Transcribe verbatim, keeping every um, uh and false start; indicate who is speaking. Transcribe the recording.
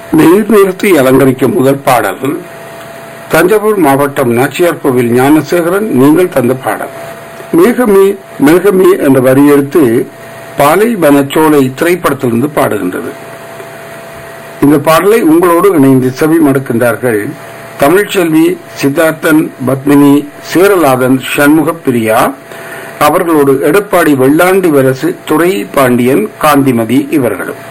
Speaker 1: நீர் நிறுத்தி அலங்கரிக்கும் முதல் பாடல் தஞ்சாவூர் மாவட்டம் நாச்சியார் கோவில் ஞானசேகரன் நீங்கள் தந்த பாடல். மேகமே மேகமே என்ற வரியெடுத்து பாலைவனச்சோலை திரைப்படத்திலிருந்து பாடுகின்றது. இந்த பாடலை உங்களோடு இணைந்து செவி மடுக்கின்றார்கள் தமிழ்ச்செல்வி, சித்தார்த்தன், பத்மினி, சேரலாதன், சண்முக பிரியா. அவர்களோடு எடப்பாடி வெள்ளாண்டி வரசு, துரை பாண்டியன், காந்திமதி இவர்களும்.